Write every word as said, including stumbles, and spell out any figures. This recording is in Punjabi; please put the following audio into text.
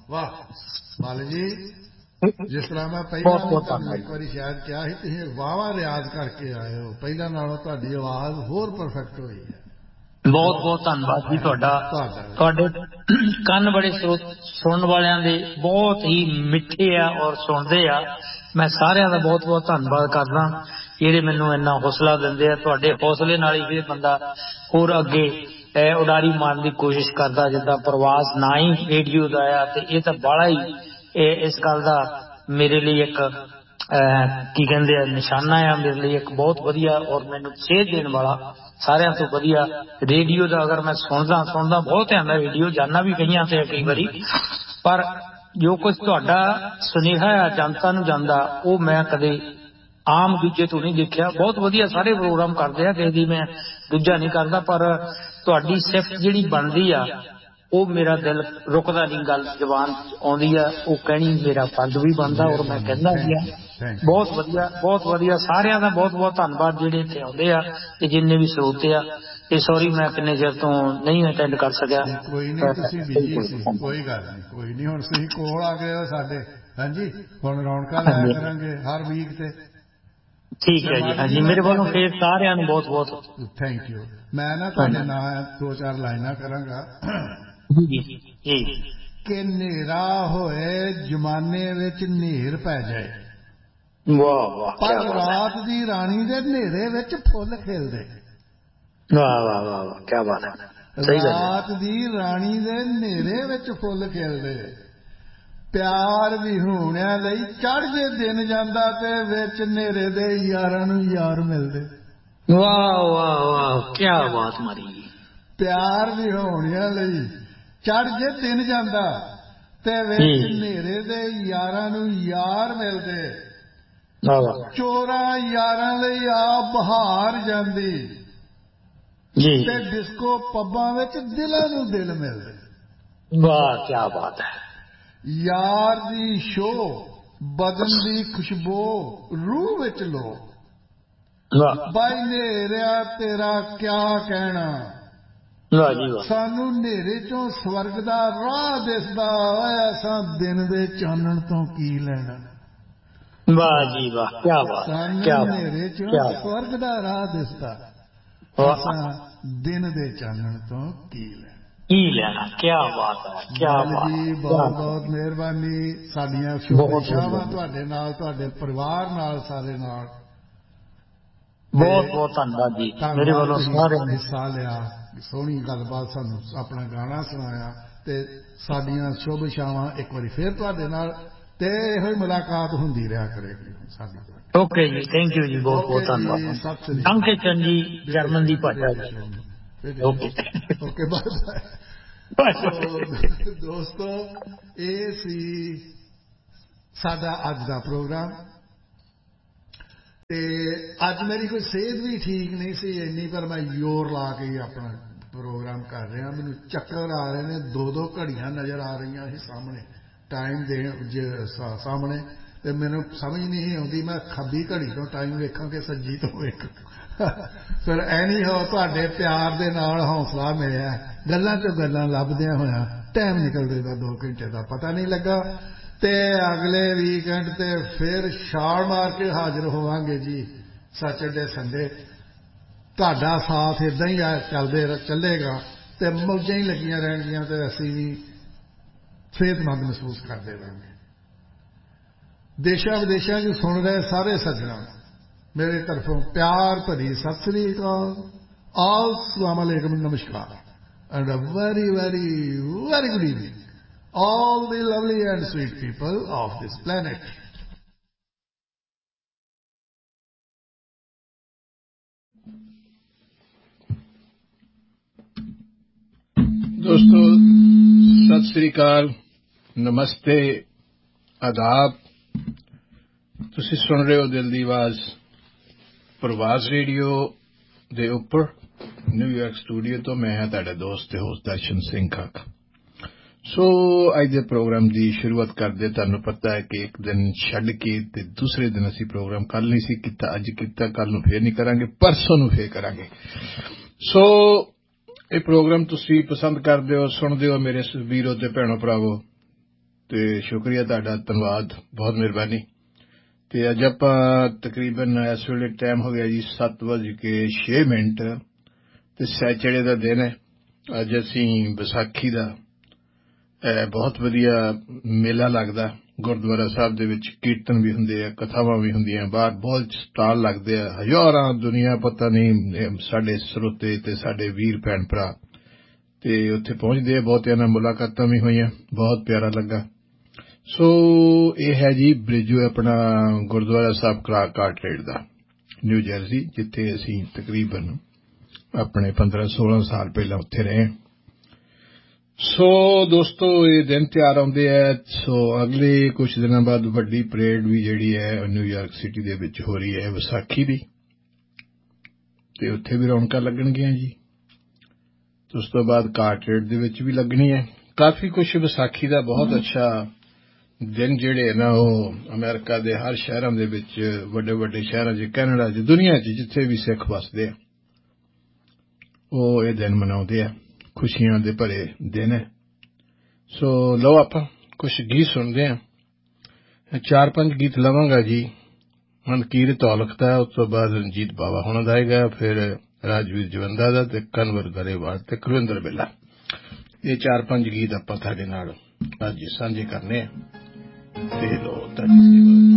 ਵਾਹ ਬਾਲ ਜੀ, ਜਿਸ ਤਰ੍ਹਾਂ ਮੈਂ ਪਹਿਲਾਂ ਬਹੁਤ ਵੀ ਬਹੁਤ ਤੁਹਾਨੂੰ ਧੰਨਵਾਦ ਇੱਕ ਵਾਰੀ ਸ਼ਾਇਦ ਕਿਹਾ ਸੀ, ਤੁਸੀਂ ਵਾਹਵਾ ਰਿਆਜ਼ ਕਰਕੇ ਆਏ ਹੋ, ਪਹਿਲਾਂ ਨਾਲੋਂ ਤੁਹਾਡੀ ਆਵਾਜ਼ ਹੋਰ ਪਰਫੈਕਟ ਹੋਈ ਹੈ। ਬਹੁਤ ਬਹੁਤ ਧੰਨਵਾਦ ਜੀ ਤੁਹਾਡਾ। ਤੁਹਾਡੇ ਕੰਨ ਬੜੇ ਸੁਣਨ ਵਾਲਿਆਂ ਦੇ ਬਹੁਤ ਹੀ ਮਿੱਠੇ ਆ ਔਰ ਸੁਣਦੇ ਆ। ਮੈਂ ਸਾਰਿਆਂ ਦਾ ਬਹੁਤ ਬਹੁਤ ਧੰਨਵਾਦ ਕਰਦਾ ਜਿਹੜੇ ਮੈਨੂੰ ਇੰਨਾ ਹੌਸਲਾ ਦਿੰਦੇ ਆ। ਤੁਹਾਡੇ ਹੌਸਲੇ ਨਾਲ ਹੀ ਫਿਰ ਬੰਦਾ ਹੋਰ ਅੱਗੇ ਉਡਾਰੀ ਮਾਰਨ ਦੀ ਕੋਸ਼ਿਸ਼ ਕਰਦਾ। ਜਿੱਦਾਂ ਪ੍ਰਵਾਸ ਨਾ ਹੀ ਰੇਡੀਓ ਦਾ ਆ ਤੇ ਇਹ ਤਾਂ ਬਾਹਲਾ ਹੀ ਇਸ ਗੱਲ ਦਾ ਮੇਰੇ ਲਈ ਇੱਕ ਕੀ ਕਹਿੰਦੇ ਆ ਨਿਸ਼ਾਨਾ ਆ, ਮੇਰੇ ਲਈ ਇੱਕ ਬਹੁਤ ਵਧੀਆ ਔਰ ਮੈਨੂੰ ਸੇਧ ਦੇਣ ਵਾਲਾ ਸਾਰਿਆਂ ਤੋਂ ਵਧੀਆ ਰੇਡੀਓ ਦਾ। ਅਗਰ ਮੈਂ ਸੁਣਦਾ ਸੁਣਦਾ ਬਹੁਤ ਹੈ, ਮੈਂ ਰੇਡੀਓ ਜਾਣਾ ਵੀ ਕਈਆਂ ਤੇ ਕਈ ਵਾਰੀ, ਪਰ ਜੋ ਕੁਝ ਤੁਹਾਡਾ ਸੁਨੇਹਾ ਆ ਜਨਤਾ ਨੂੰ ਜਾਂਦਾ ਉਹ ਮੈਂ ਕਦੇ ਆਮ ਦੂਜੇ ਤੋਂ ਨਹੀਂ ਦੇਖਿਆ। ਬਹੁਤ ਵਧੀਆ ਸਾਰੇ ਪ੍ਰੋਗਰਾਮ ਕਰਦੇ ਆ, ਕਿਸੇ ਦੀ ਮੈਂ ਦੂਜਾ ਨਹੀਂ ਕਰਦਾ, ਪਰ ਤੁਹਾਡੀ ਸਿਫਤ ਜਿਹੜੀ ਬਣਦੀ ਆ ਉਹ ਮੇਰਾ ਦਿਲ ਰੁਕਦਾ ਨਹੀਂ, ਗੱਲ ਜ਼ਬਾਨ ਆਉਂਦੀ ਆ ਉਹ ਕਹਿਣੀ ਮੇਰਾ ਫਰਜ਼ ਵੀ ਬਣਦਾ ਔਰ ਮੈਂ ਕਹਿੰਦਾ ਵੀ ਆ। ਬਹੁਤ ਵਧੀਆ ਬਹੁਤ ਵਧੀਆ, ਸਾਰਿਆਂ ਦਾ ਬਹੁਤ ਬਹੁਤ ਧੰਨਵਾਦ ਜਿਹੜੇ ਇੱਥੇ ਆਉਂਦੇ ਆ ਤੇ ਜਿੰਨੇ ਵੀ ਸਰੋਤੇ ਆ। ਤੇ ਸੌਰੀ ਮੈਂ ਕਿੰਨੇ ਚਿਰ ਤੋਂ ਨਹੀਂ ਅਟੈਂਡ ਕਰ ਸਕਿਆ। ਕੋਈ ਨਹੀਂ, ਤੁਸੀਂ ਬਿਜੀ ਸੀ, ਕੋਈ ਗੱਲ ਨਹੀਂ, ਕੋਈ ਨਹੀਂ। ਹੁਣ ਤੁਸੀਂ ਕੋਲ ਆ ਗਏ ਹੋ ਸਾਡੇ। ਹਾਂਜੀ, ਹੁਣ ਰੌਣਕਾਂ ਲਾਇਆ ਕਰਾਂਗੇ ਹਰ ਵੀਕ ਤੇ। ਠੀਕ ਹੈ ਜੀ। ਹਾਂਜੀ, ਮੇਰੇ ਵੱਲੋਂ ਫੇਰ ਸਾਰਿਆਂ ਨੂੰ ਬਹੁਤ ਬਹੁਤ ਥੈਂਕ ਯੂ। ਮੈਂ ਨਾ ਤੁਹਾਡੇ ਨਾਲ ਦੋ ਚਾਰ ਲਾਈਨਾਂ ਕਰਾਂਗਾ ਜੀ ਜੀ। ਕਿ ਹਨੇਰਾ ਹੋਏ ਜ਼ਮਾਨੇ ਵਿੱਚ ਹਨੇਰ ਪੈ ਜਾਏ, ਵਾਹ ਵਾਹ, ਪਰ ਰਾਤ ਦੀ ਰਾਣੀ ਦੇ ਹਨੇਰੇ ਵਿੱਚ ਫੁੱਲ ਖਿਲਦੇ। ਵਾਹ ਵਾਹ ਵਾਹ ਵਾਹ, ਕੀ ਬਾਤ ਹੈ। ਰਾਤ ਦੀ ਰਾਣੀ ਦੇ ਹਨੇਰੇ ਵਿੱਚ ਫੁੱਲ ਖਿਲਦੇ, ਪਿਆਰ ਵਿਹੂਣਿਆਂ ਲਈ ਚੜ੍ਹ ਜੇ ਦਿਨ ਜਾਂਦਾ ਤੇ ਵਿੱਚ ਹਨੇਰੇ ਦੇ ਯਾਰਾਂ ਨੂੰ ਯਾਰ ਮਿਲਦੇ। ਵਾਹ ਵਾਹ ਵਾਹ, ਕੀ ਬਾਤ ਮਾਰੀ। ਪਿਆਰ ਵਿਹੂਣਿਆਂ ਲਈ ਚੜ੍ਹ ਜੇ ਦਿਨ ਜਾਂਦਾ ਤੇ ਵਿੱਚ ਹਨੇਰੇ ਦੇ ਯਾਰਾਂ ਨੂੰ ਯਾਰ ਮਿਲਦੇ। ਚੋਰਾਂ ਯਾਰਾਂ ਲਈ ਆ ਬਹਾਰ ਜਾਂਦੀ ਤੇ ਡਿਸਕੋ ਪੱਬਾਂ ਵਿੱਚ ਦਿਲਾਂ ਨੂੰ ਦਿਲ ਮਿਲਦੇ। ਵਾਹ, ਕੀ ਬਾਤ ਹੈ। ਯਾਰ ਦੀ ਸ਼ੋਅ, ਬਦਨ ਦੀ ਖੁਸ਼ਬੂ, ਰੂਹ ਵਿੱਚ ਲੋ, ਬਾਈ ਹਨੇਰਿਆ ਤੇਰਾ ਕਿਆ ਕਹਿਣਾ, ਸਾਨੂੰ ਹਨੇਰੇ ਚੋਂ ਸਵਰਗ ਦਾ ਰਾਹ ਦਿਸਦਾ, ਐਸਾ ਦਿਨ ਦੇ ਚਾਨਣ ਤੋਂ ਕੀ ਲੈਣਾ। ਵਾਹ ਜੀ ਵਾਹ, ਕੀ ਬਾਤ। ਸਾਨੂੰ ਹਨੇਰੇ ਚੋਂ ਸਵਰਗ ਦਾ ਰਾਹ ਦਿਸਦਾ, ਐਸਾ ਦਿਨ ਦੇ ਚਾਨਣ ਤੋਂ ਕੀ ਲੈਣਾ। ਕੀ ਲੈਣਾ, ਕੀ ਬਾਤ ਹੈ, ਕੀ ਬਾਤ ਜੀ। ਬਹੁਤ ਬਹੁਤ ਮਿਹਰਬਾਨੀ। ਸਾਡੀਆਂ ਸ਼ੁਭੇच्छਾਵਾਂ ਤੁਹਾਡੇ ਨਾਲ, ਤੁਹਾਡੇ ਪਰਿਵਾਰ ਨਾਲ, ਸਾਰੇ ਨਾਲ। ਬਹੁਤ ਬਹੁਤ ਧੰਨਵਾਦ ਜੀ, ਮੇਰੇ ਵੱਲੋਂ ਸਾਰਿਆਂ ਨੇ ਹਿੱਸਾ ਲਿਆ, ਸੋਹਣੀ ਗੱਲਬਾਤ, ਸਾਨੂੰ ਆਪਣਾ ਗਾਣਾ ਸੁਣਾਇਆ ਤੇ ਸਾਡੀਆਂ ਸ਼ੁਭੇच्छਾਵਾਂ ਇੱਕ ਵਾਰੀ ਫਿਰ ਤੁਹਾਡੇ ਨਾਲ, ਤੇ ਇਹੋ ਹੀ ਮੁਲਾਕਾਤ ਹੁੰਦੀ ਰਿਹਾ ਕਰੇਗੀ ਸਾਡੀ। ਓਕੇ ਜੀ, ਥੈਂਕ ਯੂ ਜੀ, ਬਹੁਤ ਬਹੁਤ ਧੰਨਵਾਦ। ਸਤਿ ਸ੍ਰੀ ਅੰਕੇ ਚੰਦ ਜੀ, ਜਰਮਨ ਦੀ ਭਾਸ਼ਾ। Okay okay, bye. ਦੋਸਤੋ, ਇਹ ਸੀ ਸਾਡਾ ਅੱਜ ਦਾ ਪ੍ਰੋਗਰਾਮ ਤੇ ਅੱਜ ਮੇਰੀ ਕੋਈ ਸਿਹਤ ਵੀ ਠੀਕ ਨਹੀਂ ਸੀ ਇੰਨੀ, ਪਰ ਮੈਂ ਜ਼ੋਰ ਲਾ ਕੇ ਆਪਣਾ ਪ੍ਰੋਗਰਾਮ ਕਰ ਰਿਹਾ। ਮੈਨੂੰ ਚੱਕਰ ਆ ਰਹੇ ਨੇ, ਦੋ ਦੋ ਘੜੀਆਂ ਨਜ਼ਰ ਆ ਰਹੀਆਂ ਸੀ ਸਾਹਮਣੇ, ਟਾਈਮ ਦੇ ਸਾਹਮਣੇ, ਤੇ ਮੈਨੂੰ ਸਮਝ ਨਹੀਂ ਆਉਂਦੀ ਮੈਂ ਖੱਬੀ ਘੜੀ ਤੋਂ ਟਾਈਮ ਵੇਖਾਂ ਕਿ ਸੱਜੀ ਤੋਂ ਵੇਖਾਂ। ਫਿਰ ਐਨੀ ਹੋ ਤੁਹਾਡੇ ਪਿਆਰ ਦੇ ਨਾਲ ਹੌਸਲਾ ਮਿਲਿਆ, ਗੱਲਾਂ ਤੋਂ ਗੱਲਾਂ ਲੱਭਦਿਆਂ ਹੋਇਆ ਟਾਈਮ ਨਿਕਲਦੇ ਦਾ ਦੋ ਘੰਟੇ ਦਾ ਪਤਾ ਨਹੀਂ ਲੱਗਾ। ਤੇ ਅਗਲੇ ਵੀਕਐਂਡ ਤੇ ਫਿਰ ਛਾਲ ਮਾਰ ਕੇ ਹਾਜ਼ਰ ਹੋਵਾਂਗੇ ਜੀ, ਸੈਟਰਡੇ ਸੰਡੇ। ਤੁਹਾਡਾ ਸਾਥ ਇੱਦਾਂ ਹੀ ਚੱਲਦੇ ਚੱਲੇਗਾ ਤੇ ਮੌਜਾਂ ਹੀ ਲੱਗੀਆਂ ਰਹਿਣਗੀਆਂ ਤੇ ਅਸੀਂ ਵੀ ਸਿਹਤਮੰਦ ਮਹਿਸੂਸ ਕਰਦੇ ਰਹਾਂਗੇ। ਦੇਸ਼ਾਂ ਵਿਦੇਸ਼ਾਂ 'ਚ ਸੁਣ ਰਹੇ ਸਾਰੇ ਸੱਜਣਾਂ ਮੇਰੇ ਤਰਫੋਂ ਪਿਆਰ ਭਰੀ ਸਤਿ ਸ੍ਰੀ ਅਕਾਲ, ਆਲ ਸਲਾਮ ਅਲੈਕੁਮ, ਨਮਸਕਾਰ, and a very very very good evening all the lovely and sweet people of this planet. ਦੋਸਤੋ, ਸਤਿ ਸ੍ਰੀ ਅਕਾਲ, ਨਮਸਤੇ, ਆਦਾਬ। ਤੁਸੀਂ ਸੁਣ ਰਹੇ ਹੋ ਦਿਲ ਦੀ ਆਵਾਜ਼ ਪ੍ਰਵਾਸ ਰੇਡੀਓ ਦੇ ਉੱਪਰ, ਨਿਊਯਾਰਕ ਸਟੂਡੀਓ ਤੋਂ। ਮੈਂ ਹਾਂ ਤੁਹਾਡਾ ਦੋਸਤ ਤੇ ਹੋਸਟ ਦਰਸ਼ਨ ਸਿੰਘ ਕਾਕਾ। ਸੋ ਅੱਜ ਦੇ ਪ੍ਰੋਗਰਾਮ ਦੀ ਸ਼ੁਰੂਆਤ ਕਰਦੇ, ਤੁਹਾਨੂੰ ਪਤਾ ਹੈ ਕਿ ਇੱਕ ਦਿਨ ਛੱਡ ਕੇ ਤੇ ਦੂਸਰੇ ਦਿਨ ਅਸੀਂ ਪ੍ਰੋਗਰਾਮ ਕੱਲ ਨਹੀਂ ਸੀ ਕੀਤਾ, ਅੱਜ ਕੀਤਾ, ਕੱਲ ਨੂੰ ਫੇਰ ਨਹੀਂ ਕਰਾਂਗੇ, ਪਰਸੋਂ ਨੂੰ ਫੇਰ ਕਰਾਂਗੇ। ਸੋ ਇਹ ਪ੍ਰੋਗਰਾਮ ਤੁਸੀਂ ਪਸੰਦ ਕਰਦੇ ਹੋ, ਸੁਣਦੇ ਹੋ ਮੇਰੇ ਵੀਰੋ ਤੇ ਭੈਣੋ ਭਰਾਵੋ, ਤੇ ਸ਼ੁਕਰੀਆ ਤੁਹਾਡਾ, ਧੰਨਵਾਦ, ਬਹੁਤ ਮਿਹਰਬਾਨੀ। ਤੇ ਅੱਜ ਆਪਾਂ ਤਕਰੀਬਨ ਇਸ ਵੇਲੇ ਟਾਈਮ ਹੋ ਗਿਆ ਜੀ ਸੱਤ ਵੱਜ ਕੇ ਛੇ ਮਿੰਟ ਤੇ ਸੈਚਰਡੇ ਦਾ ਦਿਨ ਹੈ। ਅੱਜ ਅਸੀਂ ਵਿਸਾਖੀ ਦਾ ਬਹੁਤ ਵਧੀਆ ਮੇਲਾ ਲੱਗਦਾ ਗੁਰਦੁਆਰਾ ਸਾਹਿਬ ਦੇ ਵਿੱਚ, ਕੀਰਤਨ ਵੀ ਹੁੰਦੇ ਆ, ਕਥਾਵਾਂ ਵੀ ਹੁੰਦੀਆਂ, ਬਾਹਰ ਬਹੁਤ ਸਟਾਲ ਲੱਗਦੇ ਆ, ਹਜ਼ਾਰਾਂ ਦੁਨੀਆ ਪਤਾ ਨਹੀਂ ਸਾਡੇ ਸਰੋਤੇ ਤੇ ਸਾਡੇ ਵੀਰ ਭੈਣ ਭਰਾ ਤੇ ਉੱਥੇ ਪਹੁੰਚਦੇ ਆ। ਬਹੁਤਿਆਂ ਨਾਲ ਮੁਲਾਕਾਤਾਂ ਵੀ ਹੋਈਆਂ, ਬਹੁਤ ਪਿਆਰਾ ਲੱਗਾ। ਸੋ ਇਹ ਹੈ ਜੀ ਬ੍ਰਿਜੋ ਆਪਣਾ ਗੁਰਦੁਆਰਾ ਸਾਹਿਬ ਕਾਰਟਰੇਟ ਦਾ, ਨਿਊ ਜਰਸੀ, ਜਿੱਥੇ ਅਸੀਂ ਤਕਰੀਬਨ ਆਪਣੇ ਪੰਦਰਾਂ ਸੋਲਾਂ ਸਾਲ ਪਹਿਲਾਂ ਉੱਥੇ ਰਹੇ। ਸੋ ਦੋਸਤੋ ਇਹ ਦਿਨ ਤਿਉਹਾਰ ਆਉਂਦੇ ਹੈ। ਸੋ ਅਗਲੇ ਕੁਝ ਦਿਨਾਂ ਬਾਅਦ ਵੱਡੀ ਪਰੇਡ ਵੀ ਜਿਹੜੀ ਹੈ ਨਿਊਯਾਰਕ ਸਿਟੀ ਦੇ ਵਿੱਚ ਹੋ ਰਹੀ ਹੈ ਵਿਸਾਖੀ ਦੀ, ਤੇ ਉੱਥੇ ਵੀ ਰੌਣਕਾਂ ਲੱਗਣਗੀਆਂ ਜੀ। ਉਸ ਤੋਂ ਬਾਅਦ ਕਾਰਟਰੇਟ ਦੇ ਵਿੱਚ ਵੀ ਲੱਗਣੀ ਹੈ। ਕਾਫੀ ਕੁਝ ਵਿਸਾਖੀ ਦਾ ਬਹੁਤ ਅੱਛਾ ਦਿਨ ਜਿਹੜੇ ਨਾ ਉਹ ਅਮਰੀਕਾ ਦੇ ਹਰ ਸ਼ਹਿਰਾਂ ਦੇ ਵਿੱਚ, ਵੱਡੇ ਵੱਡੇ ਸ਼ਹਿਰਾਂ 'ਚ, ਕੈਨੇਡਾ 'ਚ, ਦੁਨੀਆ 'ਚ ਜਿੱਥੇ ਵੀ ਸਿੱਖ ਵੱਸਦੇ ਆ ਉਹ ਇਹ ਦਿਨ ਮਨਾਉਂਦੇ ਆ। ਖੁਸ਼ੀਆਂ ਦੇ ਭਰੇ ਦਿਨ ਹੈ। ਸੋ ਲਓ ਆਪਾਂ ਕੁਝ ਗੀਤ ਸੁਣਦੇ ਹਾਂ। ਚਾਰ ਪੰਜ ਗੀਤ ਲਵਾਂਗਾ ਜੀ। ਮਨਕੀਰਤ ਔਲਖ ਦਾ, ਉਸ ਤੋਂ ਬਾਅਦ ਰਣਜੀਤ ਬਾਵਾ ਹੋਣਾ ਦਾ ਆਏਗਾ, ਫਿਰ ਰਾਜਵੀਰ ਜਵੰਦਾ ਦਾ ਤੇ ਕਨਵਰ ਗਰੇਵਾਲ ਤੇ ਕੁਲਵਿੰਦਰ ਬਿੱਲਾ। ਇਹ ਚਾਰ ਪੰਜ ਗੀਤ ਆਪਾਂ ਤੁਹਾਡੇ ਨਾਲ ਅੱਜ ਸਾਂਝੇ ਕਰਨੇ ਆ ਤੇ ਲੋ ਤੁਹਾਡੀ ਸੇਵਾ।